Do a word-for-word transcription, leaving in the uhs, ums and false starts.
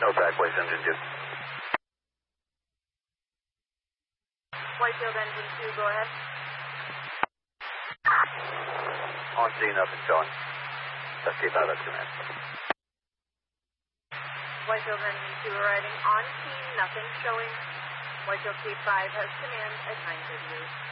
No backways, engine two. Whitefield engine two, go ahead. On scene, nothing showing. Escape out of command. Whitefield engine two arriving on scene, nothing showing. Whitefield Cape five has command at nine thirty-eight.